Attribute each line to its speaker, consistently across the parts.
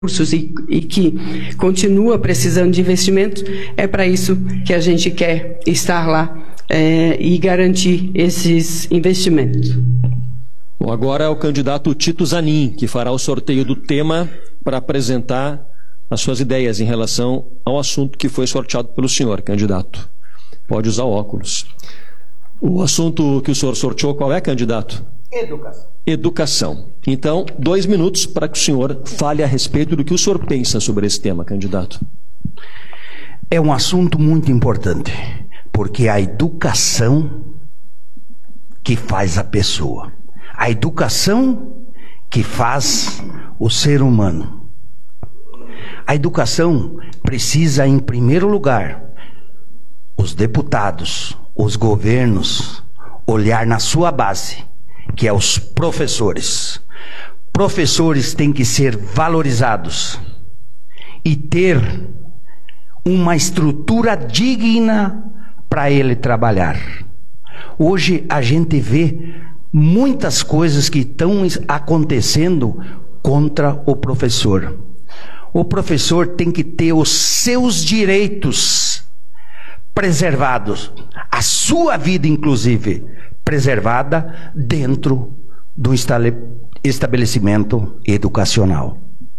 Speaker 1: recursos e que continua precisando de investimentos, é para isso que a gente quer estar lá e garantir esses investimentos.
Speaker 2: Bom, agora é o candidato Tito Zanin, que fará o sorteio do tema para apresentar as suas ideias em relação ao assunto que foi sorteado pelo senhor, candidato. Pode usar o óculos. O assunto que o senhor sorteou, qual é, candidato?
Speaker 3: Educação.
Speaker 2: Educação. Então, 2 minutos para que o senhor fale a respeito do que o senhor pensa sobre esse tema, candidato.
Speaker 3: É um assunto muito importante, porque a educação que faz a pessoa, a educação que faz o ser humano. A educação precisa, em primeiro lugar, os deputados, os governos, olhar na sua base, que é os professores. Professores têm que ser valorizados e ter uma estrutura digna para ele trabalhar. Hoje a gente vê muitas coisas que estão acontecendo contra o professor. O professor tem que ter os seus direitos preservados, a sua vida inclusive preservada dentro do estabelecimento educacional.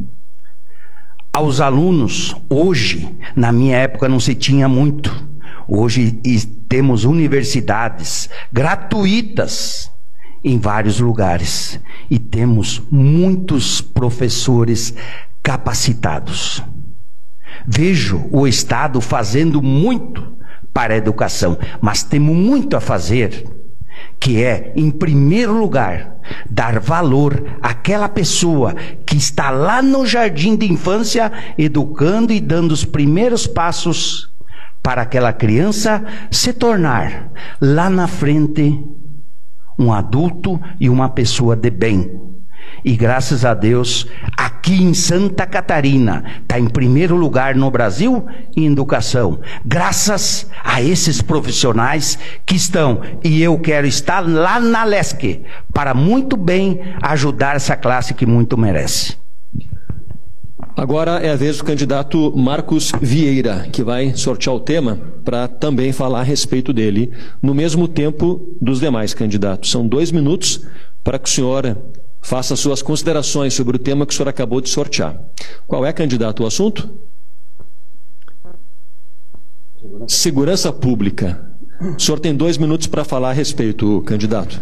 Speaker 3: Aos alunos, hoje, na minha época não se tinha muito, hoje temos universidades gratuitas em vários lugares e temos muitos professores capacitados. Vejo o Estado fazendo muito para a educação, mas temos muito a fazer, que é, em primeiro lugar, dar valor àquela pessoa que está lá no jardim de infância, educando e dando os primeiros passos para aquela criança se tornar, lá na frente, um adulto e uma pessoa de bem. E graças a Deus, aqui em Santa Catarina, está em primeiro lugar no Brasil em educação. Graças a esses profissionais que estão, e eu quero estar lá na LESC, para muito bem ajudar essa classe que muito merece.
Speaker 2: Agora é a vez do candidato Marcos Vieira, que vai sortear o tema para também falar a respeito dele, no mesmo tempo dos demais candidatos. São 2 minutos para que o senhor faça suas considerações sobre o tema que o senhor acabou de sortear. Qual é, candidato, o assunto? Segurança Pública. O senhor tem 2 minutos para falar a respeito, candidato.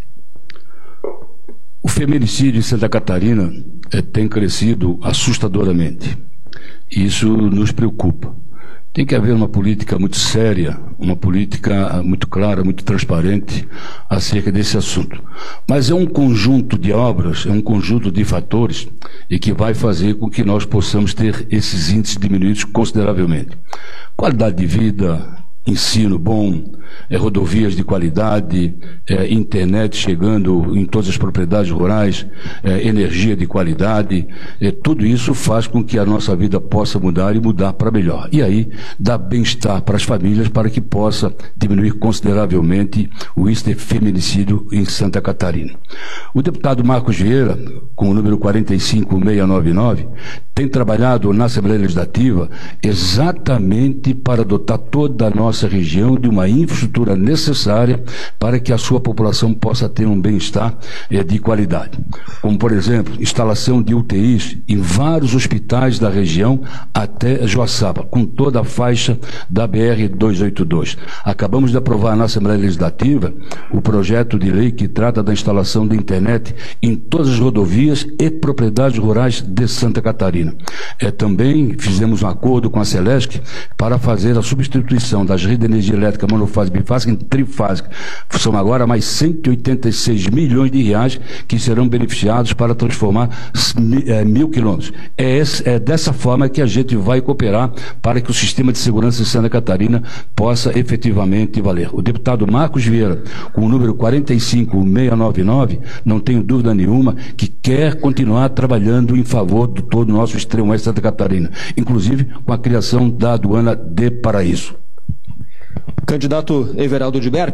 Speaker 4: O feminicídio em Santa Catarina tem crescido assustadoramente. E isso nos preocupa. Tem que haver uma política muito séria, uma política muito clara, muito transparente acerca desse assunto. Mas é um conjunto de obras, é um conjunto de fatores e que vai fazer com que nós possamos ter esses índices diminuídos consideravelmente. Qualidade de vida, ensino bom, rodovias de qualidade, internet chegando em todas as propriedades rurais, energia de qualidade, tudo isso faz com que a nossa vida possa mudar e mudar para melhor. E aí dá bem-estar para as famílias para que possa diminuir consideravelmente o índice de feminicídio em Santa Catarina. O deputado Marcos Vieira, com o número 45699, tem trabalhado na Assembleia Legislativa exatamente para dotar toda a nossa região de uma infraestrutura necessária para que a sua população possa ter um bem-estar de qualidade. Como, por exemplo, instalação de UTIs em vários hospitais da região até Joaçaba, com toda a faixa da BR-282. Acabamos de aprovar na Assembleia Legislativa o projeto de lei que trata da instalação de internet em todas as rodovias e propriedades rurais de Santa Catarina. Também fizemos um acordo com a Celesc para fazer a substituição das redes de energia elétrica monofásica e bifásica em trifásica. São agora mais 186 milhões de reais que serão beneficiados para transformar 1.000 quilômetros. É dessa forma que a gente vai cooperar para que o sistema de segurança de Santa Catarina possa efetivamente valer. O deputado Marcos Vieira, com o número 45699, não tenho dúvida nenhuma que quer continuar trabalhando em favor de todo o nosso extremo oeste de Santa Catarina, inclusive com a criação da aduana de Paraíso.
Speaker 2: Candidato Everaldo Diberti.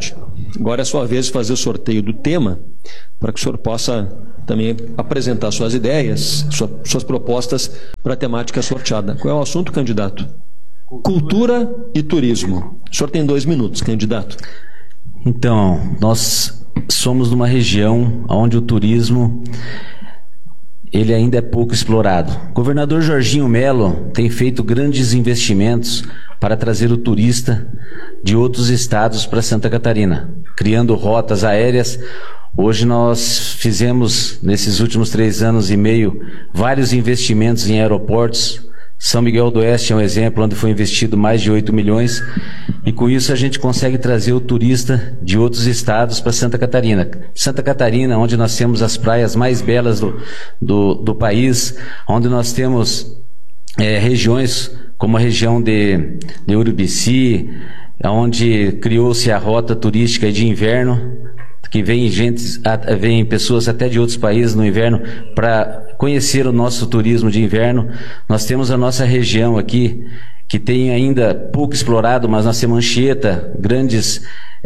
Speaker 2: Agora é a sua vez de fazer o sorteio do tema, para que o senhor possa também apresentar suas ideias, suas propostas para a temática sorteada. Qual é o assunto, candidato? Cultura e turismo. O senhor tem 2 minutos, candidato.
Speaker 5: Então, nós somos numa região onde o turismo ele ainda é pouco explorado. O governador Jorginho Melo tem feito grandes investimentos para trazer o turista de outros estados para Santa Catarina, criando rotas aéreas. Hoje nós fizemos, nesses últimos 3 anos e meio, vários investimentos em aeroportos. São Miguel do Oeste é um exemplo onde foi investido mais de 8 milhões e com isso a gente consegue trazer o turista de outros estados para Santa Catarina. Santa Catarina, onde nós temos as praias mais belas do país, onde nós temos regiões como a região de Urubici, onde criou-se a rota turística de inverno, que vem pessoas até de outros países no inverno para conhecer o nosso turismo de inverno. Nós temos a nossa região aqui, que tem ainda pouco explorado, mas nós temos Anchieta, grandes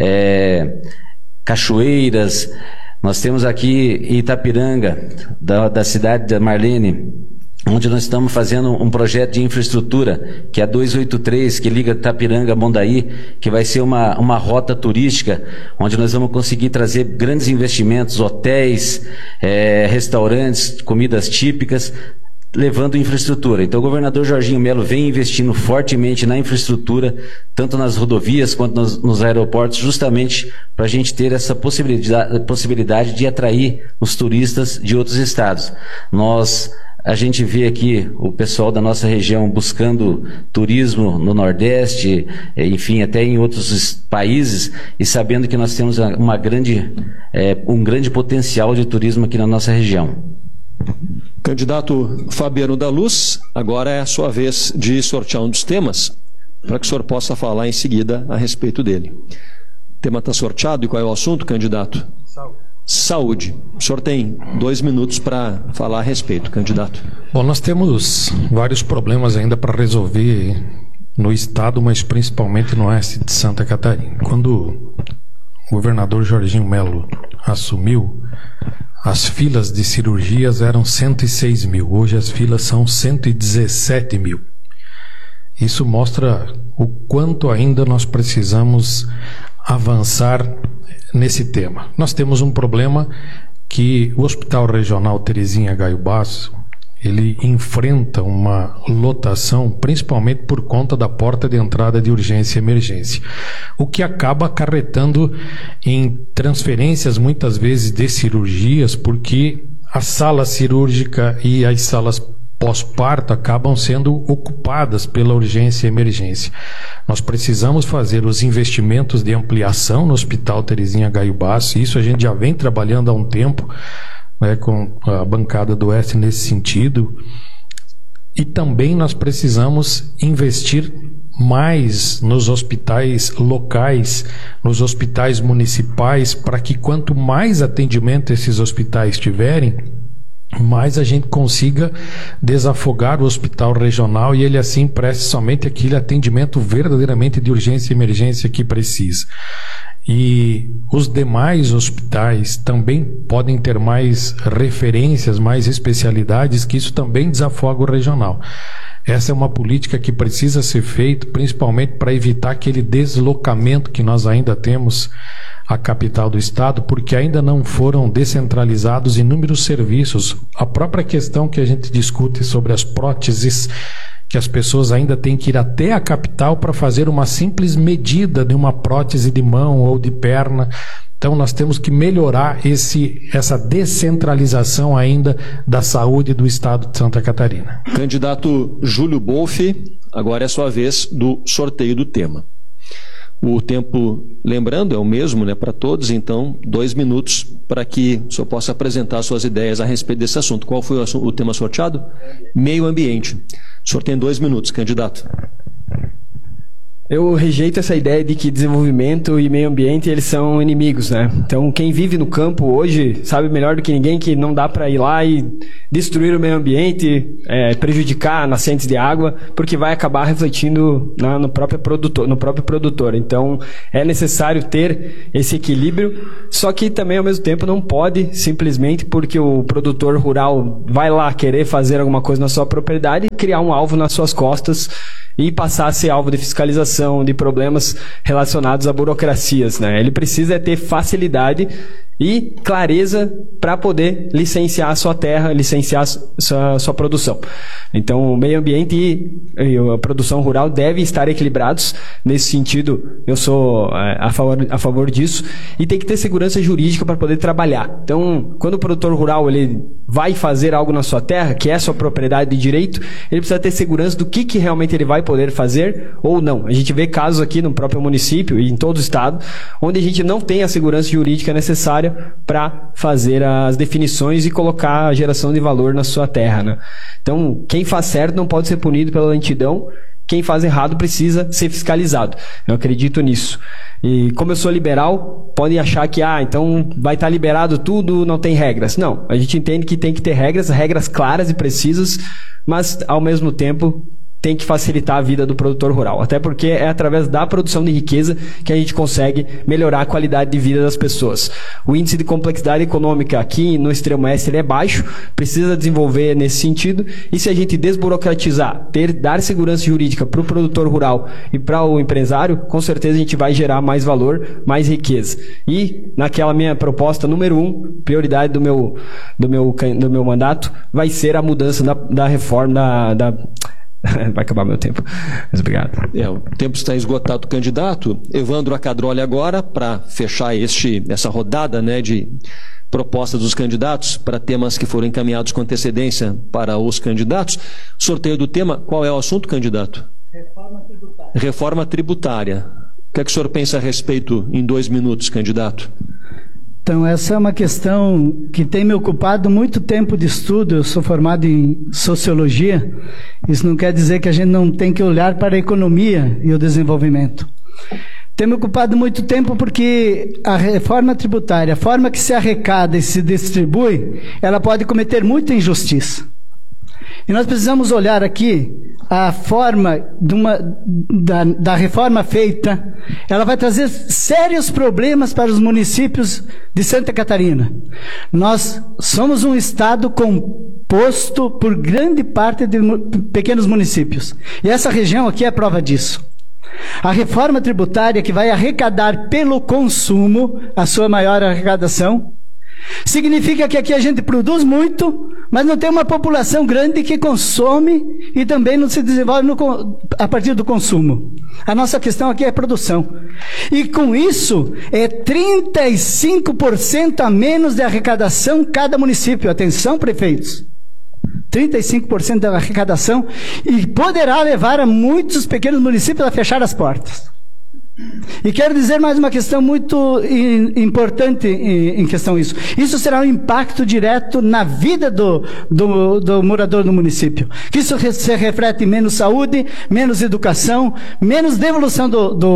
Speaker 5: cachoeiras. Nós temos aqui Itapiranga, da cidade da Marlene, onde nós estamos fazendo um projeto de infraestrutura, que é a 283, que liga Itapiranga a Mondaí, que vai ser uma rota turística, onde nós vamos conseguir trazer grandes investimentos, hotéis, restaurantes, comidas típicas, levando infraestrutura. Então o governador Jorginho Melo vem investindo fortemente na infraestrutura, tanto nas rodovias quanto nos aeroportos, justamente para a gente ter essa possibilidade de atrair os turistas de outros estados. A gente vê aqui o pessoal da nossa região buscando turismo no Nordeste, enfim, até em outros países, e sabendo que nós temos um grande potencial de turismo aqui na nossa região.
Speaker 2: Candidato Fabiano da Luz, agora é a sua vez de sortear um dos temas, para que o senhor possa falar em seguida a respeito dele. O tema está sorteado, e qual é o assunto, candidato? Saúde. O senhor tem 2 minutos para falar a respeito, candidato.
Speaker 6: Bom, nós temos vários problemas ainda para resolver no estado, mas principalmente no oeste de Santa Catarina. Quando o governador Jorginho Melo assumiu, as filas de cirurgias eram 106 mil. Hoje as filas são 117 mil. Isso mostra o quanto ainda nós precisamos avançar nesse tema. Nós temos um problema que o Hospital Regional Terezinha Gaio Basso, ele enfrenta uma lotação principalmente por conta da porta de entrada de urgência e emergência, o que acaba acarretando em transferências muitas vezes de cirurgias, porque a sala cirúrgica e as salas pós-parto acabam sendo ocupadas pela urgência e emergência. Nós precisamos fazer os investimentos de ampliação no Hospital Terezinha Gaio Basso, isso a gente já vem trabalhando há um tempo, com a bancada do Oeste nesse sentido, e também nós precisamos investir mais nos hospitais locais, nos hospitais municipais, para que quanto mais atendimento esses hospitais tiverem, mais a gente consiga desafogar o hospital regional e ele assim preste somente aquele atendimento verdadeiramente de urgência e emergência que precisa. E os demais hospitais também podem ter mais referências, mais especialidades, que isso também desafoga o regional. Essa é uma política que precisa ser feita, principalmente para evitar aquele deslocamento que nós ainda temos à capital do estado, porque ainda não foram descentralizados inúmeros serviços. A própria questão que a gente discute sobre as próteses, que as pessoas ainda têm que ir até a capital para fazer uma simples medida de uma prótese de mão ou de perna. Então nós temos que melhorar essa descentralização ainda da saúde do estado de Santa Catarina.
Speaker 2: Candidato Júlio Bolfi, agora é a sua vez do sorteio do tema. O tempo, lembrando, é o mesmo, para todos, então 2 minutos para que o senhor possa apresentar suas ideias a respeito desse assunto. Qual foi o tema sorteado? Meio ambiente. O senhor tem 2 minutos, candidato.
Speaker 7: Eu rejeito essa ideia de que desenvolvimento e meio ambiente eles são inimigos, né? Então quem vive no campo hoje sabe melhor do que ninguém que não dá para ir lá e destruir o meio ambiente, prejudicar nascentes de água, porque vai acabar refletindo no próprio produtor. Então é necessário ter esse equilíbrio, só que também ao mesmo tempo não pode simplesmente porque o produtor rural vai lá querer fazer alguma coisa na sua propriedade e criar um alvo nas suas costas e passar a ser alvo de fiscalização, de problemas relacionados a burocracias, né? Ele precisa ter facilidade e clareza para poder licenciar a sua terra, licenciar sua produção. Então, o meio ambiente e a produção rural devem estar equilibrados. Nesse sentido, eu sou a favor disso. E tem que ter segurança jurídica para poder trabalhar. Então, quando o produtor rural ele vai fazer algo na sua terra, que é sua propriedade de direito, ele precisa ter segurança do que realmente ele vai poder fazer ou não. A gente vê casos aqui no próprio município e em todo o estado, onde a gente não tem a segurança jurídica necessária para fazer as definições e colocar a geração de valor na sua terra, né? Então, quem faz certo não pode ser punido pela lentidão, quem faz errado precisa ser fiscalizado. Eu acredito nisso. E como eu sou liberal, podem achar que então vai estar liberado tudo, não tem regras. Não, a gente entende que tem que ter regras claras e precisas, mas ao mesmo tempo tem que facilitar a vida do produtor rural, até porque é através da produção de riqueza que a gente consegue melhorar a qualidade de vida das pessoas. O índice de complexidade econômica aqui no extremo oeste ele é baixo, precisa desenvolver nesse sentido, e se a gente desburocratizar, dar segurança jurídica para o produtor rural e para o empresário, com certeza a gente vai gerar mais valor, mais riqueza. E naquela minha proposta número 1, prioridade do meu mandato, vai ser a mudança da reforma Vai acabar meu tempo, mas obrigado.
Speaker 2: O tempo está esgotado, candidato. Evandro Acadroli agora, para fechar essa rodada, né, de propostas dos candidatos para temas que foram encaminhados com antecedência para os candidatos. Sorteio do tema, qual é o assunto, candidato? Reforma tributária. Reforma tributária. O que é que o senhor pensa a respeito em 2 minutos, candidato?
Speaker 8: Então, essa é uma questão que tem me ocupado muito tempo de estudo. Eu sou formado em Sociologia. Isso não quer dizer que a gente não tem que olhar para a economia e o desenvolvimento. Tem me ocupado muito tempo porque a reforma tributária, a forma que se arrecada e se distribui, ela pode cometer muita injustiça. E nós precisamos olhar aqui a forma da reforma feita. Ela vai trazer sérios problemas para os municípios de Santa Catarina. Nós somos um estado composto por grande parte de pequenos municípios. E essa região aqui é a prova disso. A reforma tributária que vai arrecadar pelo consumo a sua maior arrecadação significa que aqui a gente produz muito, mas não tem uma população grande que consome e também não se desenvolve a partir do consumo. A nossa questão aqui é produção. E com isso, é 35% a menos de arrecadação cada município. Atenção, prefeitos. 35% da arrecadação e poderá levar a muitos pequenos municípios a fechar as portas. E quero dizer mais uma questão muito importante em questão isso. Isso será um impacto direto na vida do morador do município. Que isso se reflete em menos saúde, menos educação, menos devolução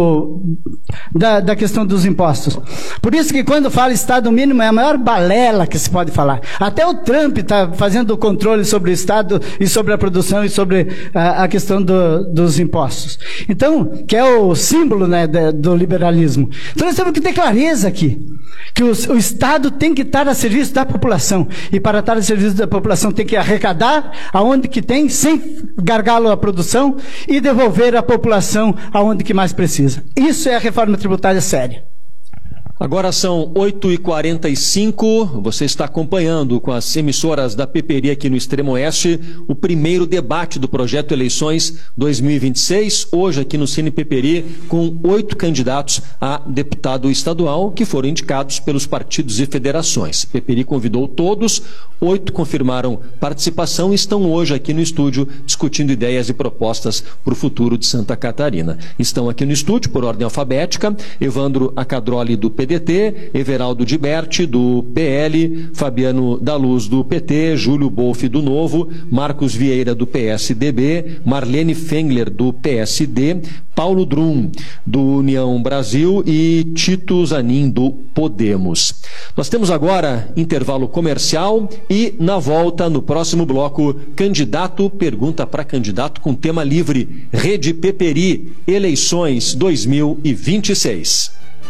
Speaker 8: da questão dos impostos. Por isso que quando fala Estado mínimo é a maior balela que se pode falar. Até o Trump está fazendo o controle sobre o Estado e sobre a produção e sobre a questão dos impostos. Então, que é o símbolo, né, do liberalismo. Então nós temos que ter clareza aqui, que o Estado tem que estar a serviço da população, e para estar a serviço da população tem que arrecadar aonde que tem, sem gargalo a produção, e devolver a população aonde que mais precisa. Isso é a reforma tributária séria.
Speaker 2: Agora são 8h45, você está acompanhando com as emissoras da PPeri aqui no Extremo Oeste o primeiro debate do projeto Eleições 2026, hoje aqui no Cine PPeri, com 8 candidatos a deputado estadual que foram indicados pelos partidos e federações. PPeri convidou todos, 8 confirmaram participação e estão hoje aqui no estúdio discutindo ideias e propostas para o futuro de Santa Catarina. Estão aqui no estúdio, por ordem alfabética, Evandro Acadroli do PDT, Everaldo Diberti, do PL, Fabiano da Luz, do PT, Júlio Bolfi, do Novo, Marcos Vieira, do PSDB, Marlene Fengler, do PSD, Paulo Drum, do União Brasil e Tito Zanin, do Podemos. Nós temos agora intervalo comercial e, na volta, no próximo bloco, candidato pergunta para candidato com tema livre, Rede Peperi, eleições 2026.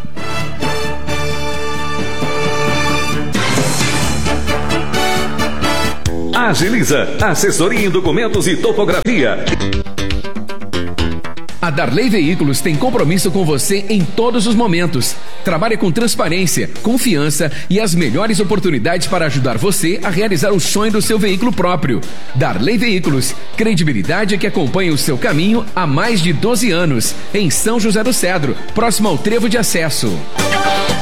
Speaker 9: Agiliza, assessoria em documentos e topografia. A Darley Veículos tem compromisso com você em todos os momentos. Trabalha com transparência, confiança e as melhores oportunidades para ajudar você a realizar o sonho do seu veículo próprio. Darley Veículos, credibilidade que acompanha o seu caminho há mais de 12 anos. Em São José do Cedro, próximo ao Trevo de Acesso.